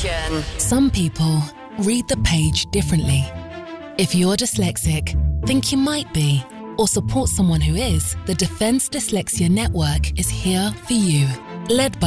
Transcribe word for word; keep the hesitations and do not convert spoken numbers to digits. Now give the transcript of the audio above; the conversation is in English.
Station. Some people read the page differently. If you're dyslexic, think you might be, or support someone who is, the Defence Dyslexia Network is here for you. Led by